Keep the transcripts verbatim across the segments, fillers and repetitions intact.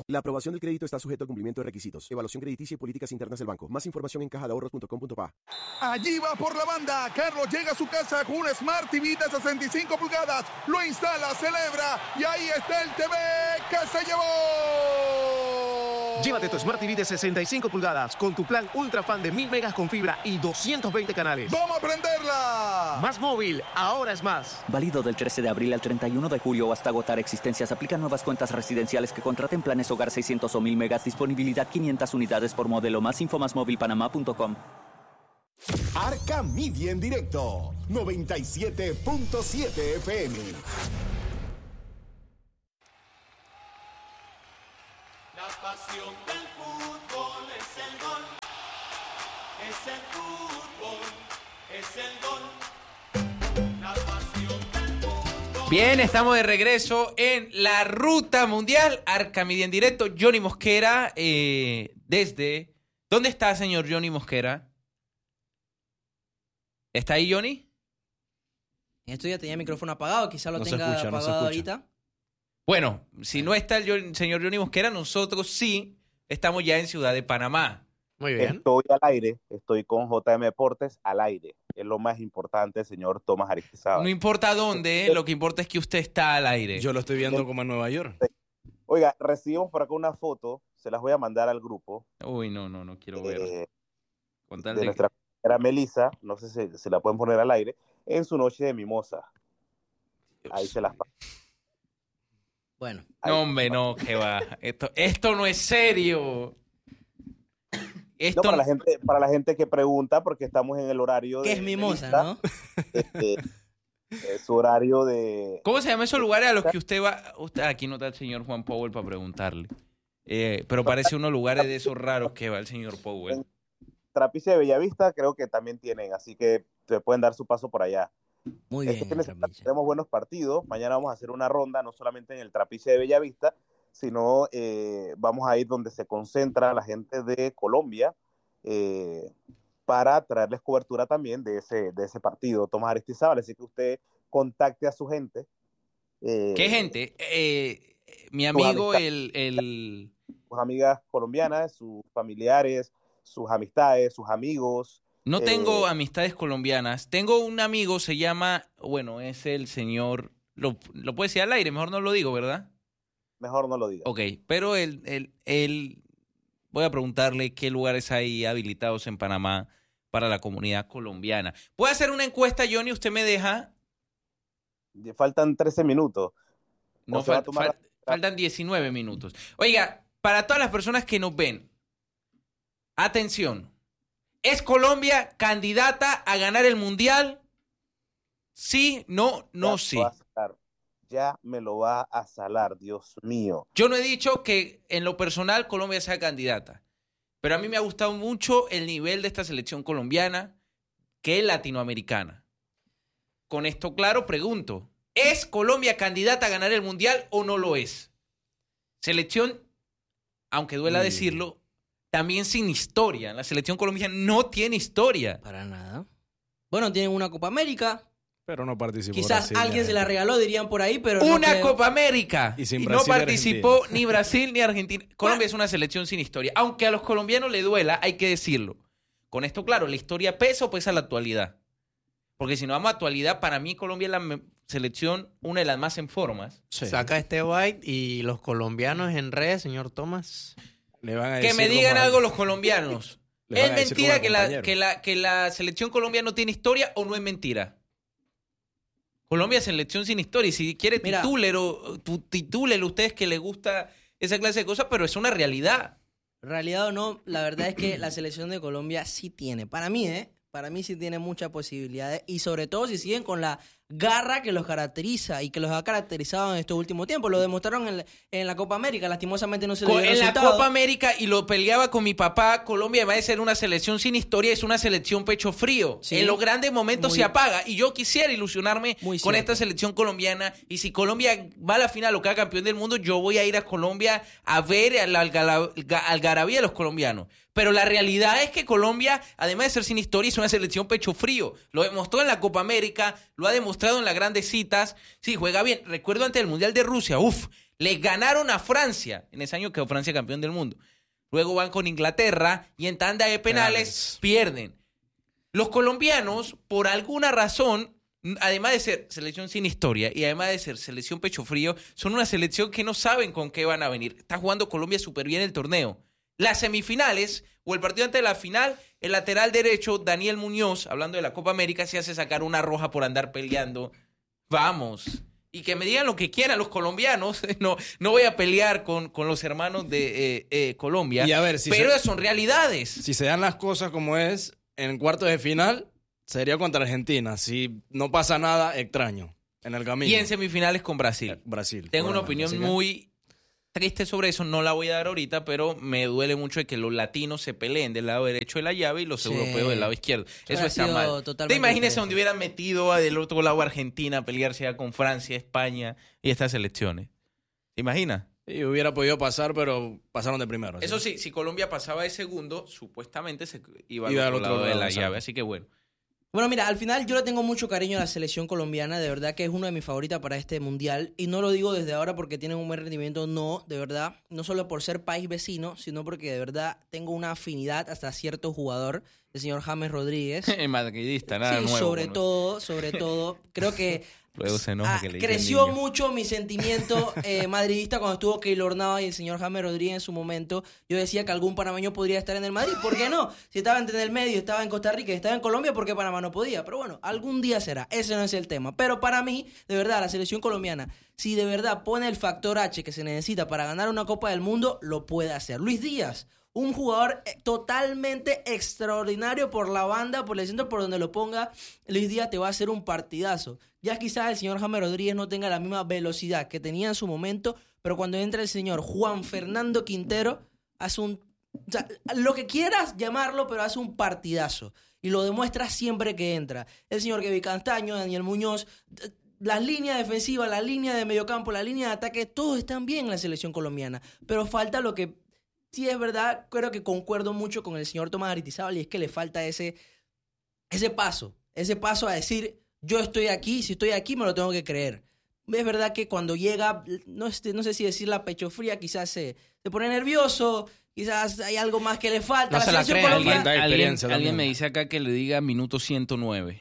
La aprobación del crédito está sujeto al cumplimiento de requisitos, evaluación crediticia y políticas internas del banco. Más información en caja de ahorros punto com punto pa. Allí va por la banda. Carlos llega a su casa con un Smart T V de sesenta y cinco pulgadas. Lo instala, celebra y ahí está el T V que se llevó. Llévate tu Smart T V de sesenta y cinco pulgadas con tu plan Ultra Fan de mil megas con fibra y doscientos veinte canales. ¡Vamos a prenderla! Más móvil, ahora es más. Válido del trece de abril al treinta y uno de julio o hasta agotar existencias. Aplican nuevas cuentas residenciales que contraten planes hogar seiscientos o mil megas. Disponibilidad quinientas unidades por modelo. Más info más móvil panamá punto com. Arca Media en directo, noventa y siete punto siete F M. La pasión del fútbol es el gol, es el fútbol, es el gol. La pasión del fútbol. Bien, estamos de regreso en la ruta mundial. Arca Media en directo. Johnny Mosquera, eh, desde... ¿Dónde está, señor Johnny Mosquera? ¿Está ahí, Johnny? En esto ya tenía el micrófono apagado, quizá lo No se tenga escucha, no se apagado escucha. ahorita. Bueno, si no está el John- señor Johnny Mosquera, nosotros sí estamos ya en Ciudad de Panamá. Muy bien. Estoy al aire, estoy con J M Deportes al aire. Es lo más importante, señor Tomás Aristizábal. No importa dónde, lo que importa es que usted está al aire. Yo lo estoy viendo como en Nueva York. Oiga, recibimos por acá una foto, se las voy a mandar al grupo. Uy, no, no, no quiero ver. eh, Con tal de de- nuestra compañera Melissa, no sé si se la pueden poner al aire, en su noche de mimosa. Ahí se las paso. Bueno. No, hombre, no, que va. Esto, esto no es serio. Esto No, para la gente, para la gente que pregunta, porque estamos en el horario de ¿Qué es mimosa, Melissa, no? este, es su horario de... ¿Cómo se llaman esos lugares a los que usted va? Usted, aquí no está el señor Juan Powell para preguntarle. Eh, pero parece unos lugares de esos raros que va el señor Powell. En Trapiche de Bellavista creo que también tienen, así que se pueden dar su paso por allá. Muy Este bien, fin de semana Trapiche. tenemos buenos partidos. Mañana vamos a hacer una ronda, no solamente en el Trapiche de Bellavista, sino eh, vamos a ir donde se concentra la gente de Colombia eh, para traerles cobertura también de ese, de ese partido, Tomás Aristizábal. Así que usted contacte a su gente. eh, ¿Qué gente? Eh, mi amigo, el, el... Sus amigas colombianas, sus familiares, sus amistades, sus amigos. No eh, tengo amistades colombianas. Tengo un amigo, se llama... Bueno, es el señor... Lo, lo puede decir al aire, mejor no lo digo, ¿verdad? Mejor no lo diga. Ok, pero él, él, él... Voy a preguntarle qué lugares hay habilitados en Panamá para la comunidad colombiana. ¿Puedo hacer una encuesta, Johnny? ¿Usted me deja? Faltan trece minutos. No, O se va a fal- tomar fal- faltan diecinueve minutos. Oiga, para todas las personas que nos ven, atención. ¿Es Colombia candidata a ganar el Mundial? Sí, no, no, Ya sí. me lo va a salar. Ya me lo va a salar, Dios mío. Yo no he dicho que en lo personal Colombia sea candidata, pero a mí me ha gustado mucho el nivel de esta selección colombiana que es latinoamericana. Con esto claro, pregunto, ¿es Colombia candidata a ganar el Mundial o no lo es? Selección, aunque duela Mm. decirlo, también sin historia. La selección colombiana no tiene historia. Para nada. Bueno, tienen una Copa América. Pero no participó. Quizás Brasil, alguien ni se la Argentina. regaló, dirían por ahí, pero no Una creo. Copa América. Y sin Y Brasil no y participó Argentina. ni Brasil ni Argentina. Colombia es una selección sin historia. Aunque a los colombianos le duela, hay que decirlo. Con esto, claro, ¿la historia pesa o pesa la actualidad? Porque si no vamos a actualidad, para mí Colombia es la me- selección, una de las más en formas. Sí. Saca este byte y los colombianos en red, señor Tomás. Le van a Que decir me digan como- algo los colombianos. le van ¿Es a decir mentira como que la, compañero. que, la, que la selección colombiana no tiene historia o no es mentira? Colombia es selección sin historia. Y si quiere, Mira. titúlelo, tu- titúlelo ustedes que les gusta esa clase de cosas, pero es una realidad. Realidad o no, la verdad es que la selección de Colombia sí tiene. Para mí, ¿eh? Para mí sí tiene muchas posibilidades. Y sobre todo si siguen con la garra que los caracteriza y que los ha caracterizado en estos últimos tiempos. Lo demostraron en, la- en la Copa América. Lastimosamente no se le Co- dio en la resultado. Copa América, y lo peleaba con mi papá, Colombia, además de ser una selección sin historia, es una selección pecho frío. Sí. En los grandes momentos Muy- se apaga. Y yo quisiera ilusionarme Muy con cierto. esta selección colombiana. Y si Colombia va a la final o queda campeón del mundo, yo voy a ir a Colombia a ver a la algala- ga- algarabía de los colombianos. Pero la realidad es que Colombia, además de ser sin historia, es una selección pecho frío. Lo demostró en la Copa América, lo ha demostrado demostrado en las grandes citas, sí, juega bien. Recuerdo antes del Mundial de Rusia, uff, le ganaron a Francia. En ese año quedó Francia campeón del mundo. Luego van con Inglaterra y en tanda de penales Penales. pierden. Los colombianos, por alguna razón, además de ser selección sin historia y además de ser selección pecho frío, son una selección que no saben con qué van a venir. Está jugando Colombia súper bien el torneo. Las semifinales o el partido antes de la final, el lateral derecho, Daniel Muñoz, hablando de la Copa América, se hace sacar una roja por andar peleando. Vamos. Y que me digan lo que quieran los colombianos. No, no voy a pelear con, con los hermanos de eh, eh, Colombia. Y a ver, si pero se- son realidades. Si se dan las cosas como es, en cuartos de final sería contra Argentina. Si no pasa nada extraño en el camino. Y en semifinales con Brasil. Brasil. Tengo una Bueno, opinión así que- muy triste sobre eso, no la voy a dar ahorita, pero me duele mucho de que los latinos se peleen del lado derecho de la llave y los Sí. europeos del lado izquierdo. Eso Hubiera está sido mal. totalmente Te imagines diferente. donde hubieran metido a del otro lado a Argentina a pelearse ya con Francia, España y estas selecciones. ¿Te imaginas? Sí, hubiera podido pasar, pero pasaron de primero. así. Eso sí, si Colombia pasaba de segundo, supuestamente se iba al Iba otro, al otro lado de lado, la exacto. llave. Así que bueno. Bueno, mira, al final yo le tengo mucho cariño a la selección colombiana, de verdad que es uno de mis favoritas para este mundial, y no lo digo desde ahora porque tienen un buen rendimiento, no, de verdad, no solo por ser país vecino, sino porque de verdad tengo una afinidad hasta cierto jugador, el señor James Rodríguez. Madridista, nada Sí, nuevo. sobre ¿no? todo, sobre todo, creo que Luego se enoja ah, que le dicen creció niño. mucho mi sentimiento eh, madridista cuando estuvo Keylor Navas y el señor James Rodríguez en su momento. Yo decía que algún panameño podría estar en el Madrid. ¿Por qué no? Si estaba en el medio, estaba en Costa Rica, estaba en Colombia, ¿por qué Panamá no podía? Pero bueno, algún día será. Ese no es el tema. Pero para mí, de verdad, la selección colombiana, si de verdad pone el factor H que se necesita para ganar una Copa del Mundo, lo puede hacer. Luis Díaz, un jugador eh, totalmente extraordinario por la banda, por el centro, por donde lo ponga. Luis Díaz te va a hacer un partidazo. Ya quizás el señor James Rodríguez no tenga la misma velocidad que tenía en su momento, pero cuando entra el señor Juan Fernando Quintero, hace un... O sea, lo que quieras llamarlo, pero hace un partidazo. Y lo demuestra siempre que entra. El señor Kevin Castaño, Daniel Muñoz, las líneas defensivas, la línea de mediocampo, la línea de ataque, todos están bien en la selección colombiana. Pero falta lo que... Sí, es verdad, creo que concuerdo mucho con el señor Tomás Aritizábal, y es que le falta ese, ese paso, ese paso a decir, yo estoy aquí, si estoy aquí me lo tengo que creer. Es verdad que cuando llega, no, este, no sé si decir la pecho fría, quizás se, se pone nervioso, quizás hay algo más que le falta. No se la selección creen. colombiana- Falta de Alguien, experiencia alguien también. me dice acá que le diga minuto ciento nueve.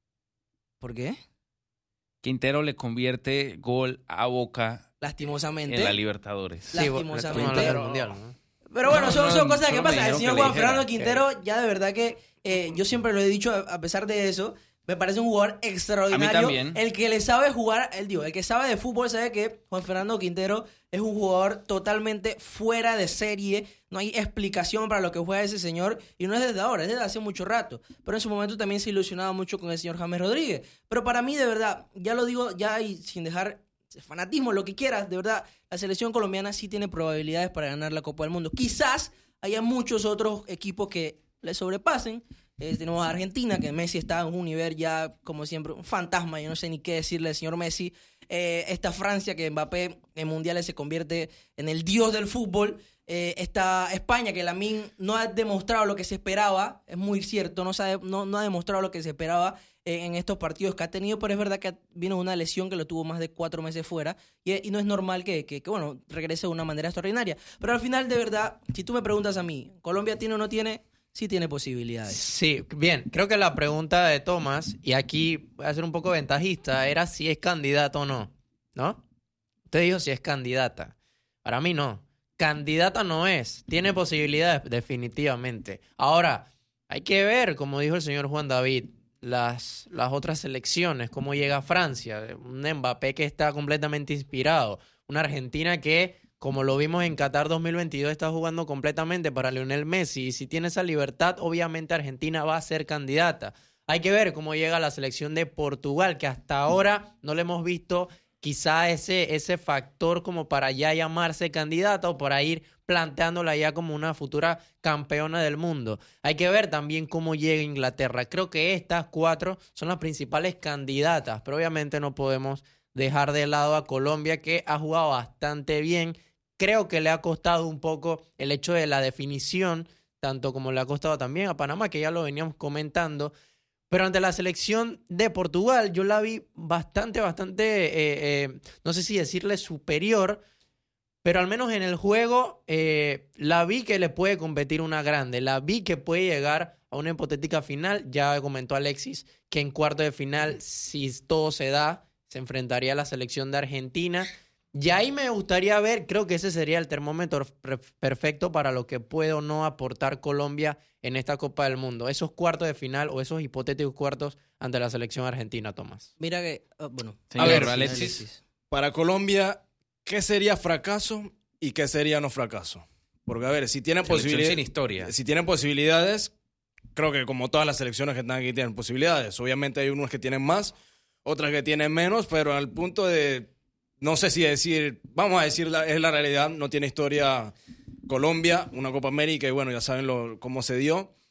¿Por qué? Quintero le convierte gol a Boca Lastimosamente. en la Libertadores. La- Lastimosamente. estamos hablando del mundial, ¿no? Pero bueno, No, son, no, son cosas que solo me pasan. El dijeron señor que le Juan dijera Fernando que- Quintero, ya de verdad que eh, yo siempre lo he dicho, a, a pesar de eso, me parece un jugador extraordinario. A mí también. El que le sabe jugar, él digo, el que sabe de fútbol sabe que Juan Fernando Quintero es un jugador totalmente fuera de serie. No hay explicación para lo que juega ese señor. Y no es desde ahora, es desde hace mucho rato. Pero en su momento también se ilusionaba mucho con el señor James Rodríguez. Pero para mí, de verdad, ya lo digo, ya y sin dejar fanatismo, lo que quieras, de verdad, la selección colombiana sí tiene probabilidades para ganar la Copa del Mundo. Quizás haya muchos otros equipos que le sobrepasen. Eh, tenemos a Argentina, que Messi está en un nivel ya, como siempre, un fantasma. Yo no sé ni qué decirle al señor Messi. Eh, está Francia, que Mbappé en mundiales se convierte en el dios del fútbol. Eh, está España, que Lamine no ha demostrado lo que se esperaba. Es muy cierto, no, sabe, no, no ha demostrado lo que se esperaba eh, en estos partidos que ha tenido, pero es verdad que vino una lesión que lo tuvo más de cuatro meses fuera. Y, y no es normal que, que, que, bueno, regrese de una manera extraordinaria. Pero al final, de verdad, si tú me preguntas a mí, ¿Colombia tiene o no tiene? Sí tiene posibilidades. Sí, bien. Creo que la pregunta de Tomás, y aquí voy a ser un poco ventajista, era si es candidata o no, ¿no? Usted dijo si es candidata. Para mí no. Candidata no es. Tiene posibilidades, definitivamente. Ahora, hay que ver, como dijo el señor Juan David, las, las otras selecciones, cómo llega Francia. Un Mbappé que está completamente inspirado. Una Argentina que, como lo vimos en Qatar dos mil veintidós, está jugando completamente para Lionel Messi. Y si tiene esa libertad, obviamente Argentina va a ser candidata. Hay que ver cómo llega la selección de Portugal, que hasta ahora no le hemos visto quizá ese, ese factor como para ya llamarse candidata o para ir planteándola ya como una futura campeona del mundo. Hay que ver también cómo llega Inglaterra. Creo que estas cuatro son las principales candidatas, pero obviamente no podemos dejar de lado a Colombia, que ha jugado bastante bien. Creo que le ha costado un poco el hecho de la definición, tanto como le ha costado también a Panamá, que ya lo veníamos comentando. Pero ante la selección de Portugal, yo la vi bastante, bastante, eh, eh, no sé si decirle superior, pero al menos en el juego eh, la vi que le puede competir una grande. La vi que puede llegar a una hipotética final. Ya comentó Alexis que en cuarto de final, si todo se da, se enfrentaría a la selección de Argentina. Y ahí me gustaría ver, creo que ese sería el termómetro perfecto para lo que puede o no aportar Colombia en esta Copa del Mundo. Esos cuartos de final o esos hipotéticos cuartos ante la selección argentina, Tomás. Mira que, oh, bueno. A ver, Alexis, para Colombia, ¿qué sería fracaso y qué sería no fracaso? Porque, a ver, si tienen posibilidades. Sin historia. Si tienen posibilidades, creo que como todas las selecciones que están aquí tienen posibilidades. Obviamente hay unos que tienen más, otras que tienen menos, pero al punto de. No sé si decir, vamos a decir, la, es la realidad, no tiene historia Colombia, una Copa América y bueno, ya saben lo, cómo se dio.